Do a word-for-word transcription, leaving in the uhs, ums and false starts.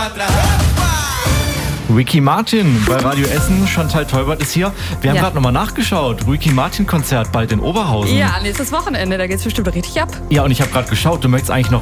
Ricky Martin bei Radio Essen. Chantal Teubert ist hier. Wir haben Ja. gerade nochmal nachgeschaut. Ricky Martin Konzert bald in Oberhausen. Ja, nächstes Wochenende, da geht's bestimmt richtig ab. Ja, und ich habe gerade geschaut, du möchtest eigentlich noch